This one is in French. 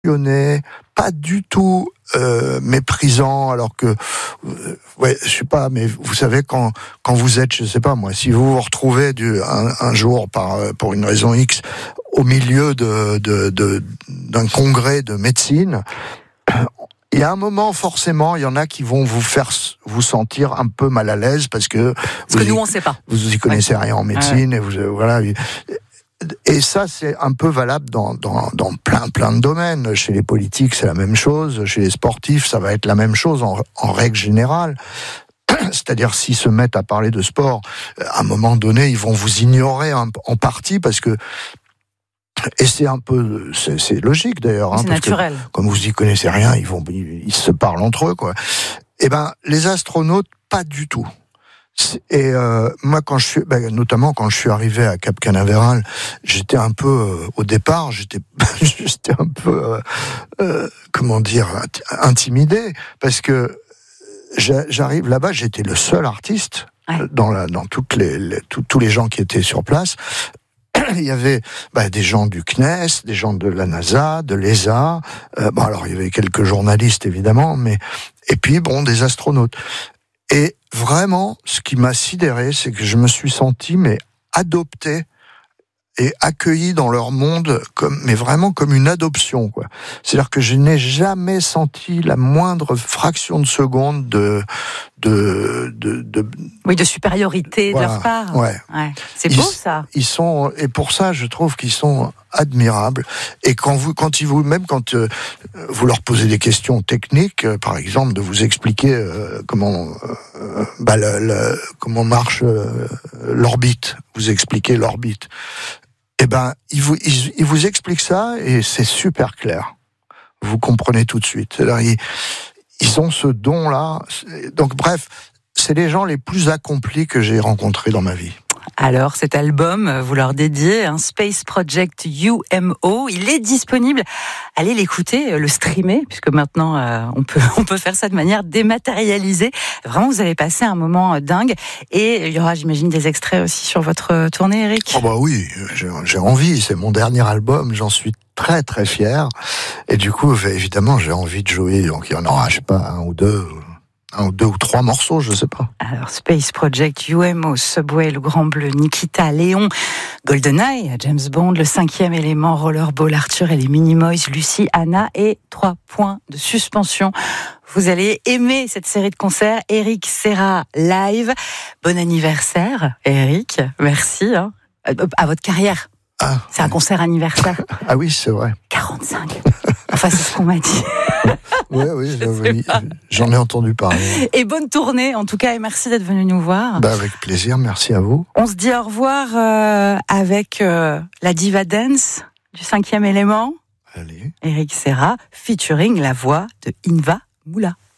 pas du tout méprisant, alors que je sais pas, mais vous savez, quand vous êtes, je sais pas moi, si vous vous retrouvez un jour pour une raison X au milieu d'un congrès de médecine, il y a un moment, forcément, il y en a qui vont vous faire vous sentir un peu mal à l'aise parce que nous on sait pas. Vous y connaissez rien en médecine, et voilà. Et ça, c'est un peu valable dans plein de domaines. Chez les politiques, c'est la même chose. Chez les sportifs, ça va être la même chose en règle générale. C'est-à-dire, s'ils se mettent à parler de sport, à un moment donné, ils vont vous ignorer en partie parce que... Et c'est un peu... C'est logique, d'ailleurs. C'est naturel. Que, comme vous y connaissez rien, ils se parlent entre eux, quoi. Eh ben, les astronautes, pas du tout. Et moi, notamment quand je suis arrivé à Cap Canaveral, j'étais un peu, au départ, j'étais un peu, intimidé, parce que j'arrive là-bas, j'étais le seul artiste dans tous les gens qui étaient sur place. Il y avait des gens du CNES, des gens de la NASA, de l'ESA. Alors il y avait quelques journalistes évidemment, et puis des astronautes. Et vraiment, ce qui m'a sidéré, c'est que je me suis senti adopté et accueilli dans leur monde vraiment comme une adoption, quoi. C'est-à-dire que je n'ai jamais senti la moindre fraction de seconde de supériorité de leur part. Ouais. C'est beau, ça. Et pour ça, je trouve qu'ils sont admirables. Et quand vous leur posez des questions techniques, par exemple, de vous expliquer comment marche l'orbite, vous expliquez l'orbite. Ils vous expliquent ça et c'est super clair. Vous comprenez tout de suite. Alors, ils ont ce don-là. Donc, bref, c'est les gens les plus accomplis que j'ai rencontrés dans ma vie. Alors, cet album, vous leur dédiez, Space Project UMO, il est disponible. Allez l'écouter, le streamer, puisque maintenant, on peut faire ça de manière dématérialisée. Vraiment, vous allez passer un moment dingue. Et il y aura, j'imagine, des extraits aussi sur votre tournée, Eric. Oui, j'ai envie. C'est mon dernier album, j'en suis très, très fier. Et du coup, évidemment, j'ai envie de jouer. Donc, il y en aura, je sais pas, un ou deux ou trois morceaux, je sais pas. Alors, Space Project, UMO, Subway, Le Grand Bleu, Nikita, Léon, GoldenEye, James Bond, Le Cinquième Élément, Rollerball, Arthur et les Minimoys, Lucie, Anna et 3 points de suspension. Vous allez aimer cette série de concerts. Eric Serra live. Bon anniversaire, Eric. Merci à votre carrière. C'est un concert anniversaire. Ah oui, c'est vrai. 45. Enfin, c'est ce qu'on m'a dit. Oui, j'en ai entendu parler. Et bonne tournée, en tout cas, et merci d'être venu nous voir. Avec plaisir, merci à vous. On se dit au revoir avec la diva dance du Cinquième Élément. Allez. Eric Serra, featuring la voix de Inva Moula.